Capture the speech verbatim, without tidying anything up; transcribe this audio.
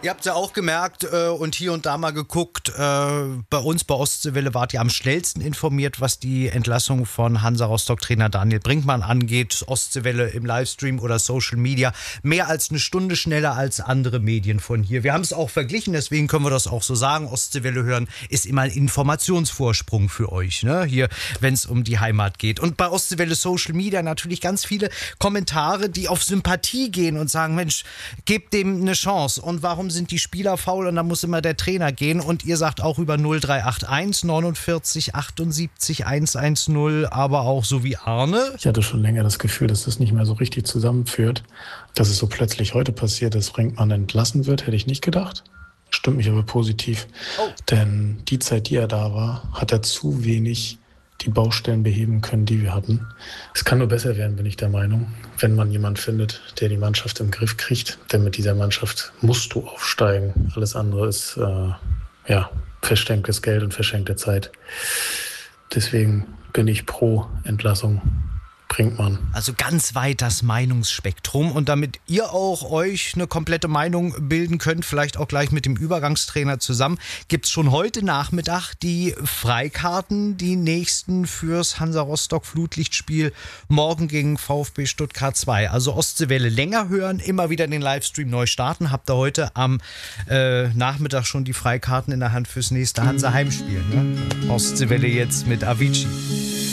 Ihr habt ja auch gemerkt äh, und hier und da mal geguckt, äh, bei uns bei Ostseewelle wart ihr am schnellsten informiert, was die Entlassung von Hansa Rostock-Trainer Daniel Brinkmann angeht. Ostseewelle im Livestream oder Social Media mehr als eine Stunde schneller als andere Medien von hier. Wir haben es auch verglichen, deswegen können wir das auch so sagen. Ostseewelle hören ist immer ein Informationsvorsprung für euch, ne? Hier, wenn es um die Heimat geht. Und bei Ostseewelle Social Media natürlich ganz viele Kommentare, die auf Sympathie gehen und sagen, Mensch, gebt dem eine Chance. Und warum sind die Spieler faul und da muss immer der Trainer gehen? Und ihr sagt auch über null drei acht eins neunundvierzig achtundsiebzig hundertzehn, aber auch so wie Arne. Ich hatte schon länger das Gefühl, dass das nicht mehr so richtig zusammenführt. Dass es so plötzlich heute passiert, dass Brinkmann entlassen wird, hätte ich nicht gedacht. Stimmt mich aber positiv. Oh. Denn die Zeit, die er da war, hat er zu wenig die Baustellen beheben können, die wir hatten. Es kann nur besser werden, bin ich der Meinung, wenn man jemanden findet, der die Mannschaft im Griff kriegt. Denn mit dieser Mannschaft musst du aufsteigen. Alles andere ist äh, ja, verschenktes Geld und verschenkte Zeit. Deswegen bin ich pro Entlassung Brinkmann. Also ganz weit das Meinungsspektrum. Und damit ihr auch euch eine komplette Meinung bilden könnt, vielleicht auch gleich mit dem Übergangstrainer zusammen, gibt es schon heute Nachmittag die Freikarten, die nächsten fürs Hansa Rostock Flutlichtspiel morgen gegen VfB Stuttgart zwei. Also Ostseewelle länger hören, immer wieder den Livestream neu starten. Habt ihr heute am äh, Nachmittag schon die Freikarten in der Hand fürs nächste Hansa Heimspiel, ne? Ostseewelle jetzt mit Avicii.